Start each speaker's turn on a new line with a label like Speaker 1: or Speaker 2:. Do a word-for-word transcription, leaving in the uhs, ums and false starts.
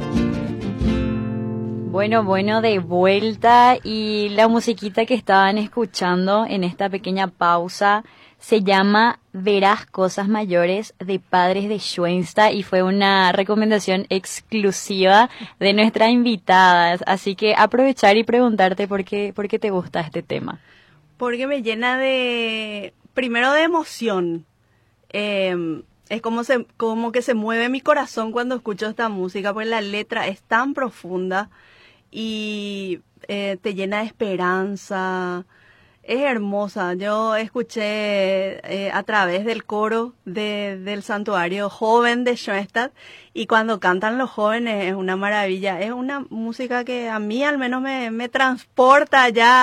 Speaker 1: Bueno, bueno, de vuelta, y la musiquita que estaban escuchando en esta pequeña pausa se llama Verás Cosas Mayores, de Padres de Schoenstatt, y fue una recomendación exclusiva de nuestra invitada. Así que aprovechar y preguntarte por qué, por qué te gusta este tema.
Speaker 2: Porque me llena de, primero de emoción. Eh, es como, se, como que se mueve mi corazón cuando escucho esta música, porque la letra es tan profunda y eh, te llena de esperanza. Es hermosa. Yo escuché eh, a través del coro de, del santuario joven de Schoenstatt, y cuando cantan los jóvenes es una maravilla. Es una música que a mí al menos me, me transporta ya